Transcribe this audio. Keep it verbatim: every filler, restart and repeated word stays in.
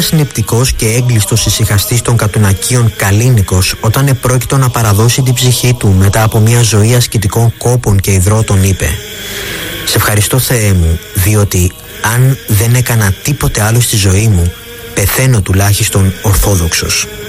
νεπτικός και έγκλειστος ησυχαστής των Κατουνακίων Καλίνικος, όταν επρόκειτο να παραδώσει την ψυχή του μετά από μια ζωή ασκητικών κόπων και υδρότων, είπε: «Σε ευχαριστώ, Θεέ μου, διότι αν δεν έκανα τίποτε άλλο στη ζωή μου, πεθαίνω τουλάχιστον ορθόδοξος».